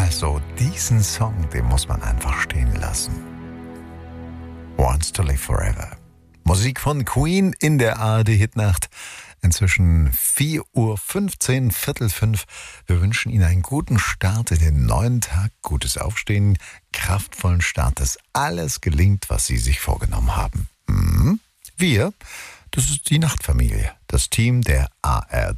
Also diesen Song, den muss man einfach stehen lassen. Wants to Live Forever. Musik von Queen in der ARD-Hitnacht. Inzwischen 4:15 Uhr, 4:45. Wir wünschen Ihnen einen guten Start in den neuen Tag, gutes Aufstehen, kraftvollen Start, dass alles gelingt, was Sie sich vorgenommen haben. Wir, das ist die Nachtfamilie, das Team der ARD